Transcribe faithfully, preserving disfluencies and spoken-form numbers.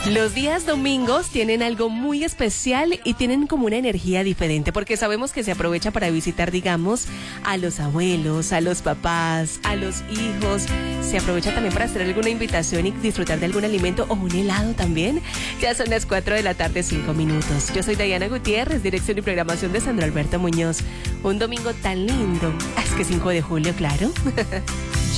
Los días domingos tienen algo muy especial y tienen como una energía diferente, porque sabemos que se aprovecha para visitar, digamos, a los abuelos, a los papás, a los hijos. Se aprovecha también para hacer alguna invitación y disfrutar de algún alimento o un helado también. Ya son las cuatro de la tarde, cinco minutos. Yo soy Diana Gutiérrez, dirección y programación de Sandro Alberto Muñoz. Un domingo tan lindo. Es que cinco de julio, claro.